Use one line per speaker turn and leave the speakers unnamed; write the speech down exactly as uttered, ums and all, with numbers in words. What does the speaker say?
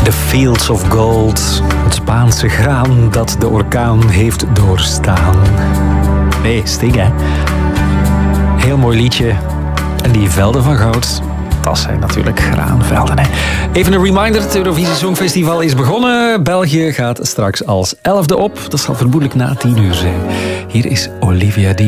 the fields of gold. Het Spaanse graan dat de orkaan heeft doorstaan. Nee, Sting, hè. Heel mooi liedje. En die velden van goud, dat zijn natuurlijk graanvelden, hè. Even een reminder, het Eurovisie Songfestival is begonnen. België gaat straks als elfde op. Dat zal vermoedelijk na tien uur zijn. Hier is Olivia Dean.